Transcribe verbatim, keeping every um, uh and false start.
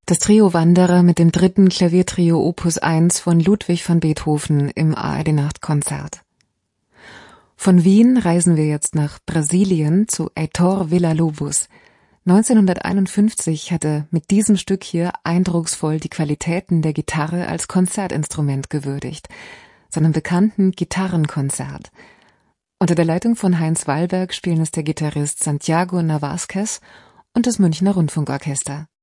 Das Trio Wanderer mit dem dritten Klaviertrio Opus eins von Ludwig van Beethoven im A R D-Nachtkonzert. Von Wien reisen wir jetzt nach Brasilien zu Heitor Villa-Lobos. neunzehnhunderteinundfünfzig hat er mit diesem Stück hier eindrucksvoll die Qualitäten der Gitarre als Konzertinstrument gewürdigt, seinem bekannten Gitarrenkonzert. Unter der Leitung von Heinz Wallberg spielen es der Gitarrist Santiago Navasquez und das Münchner Rundfunkorchester.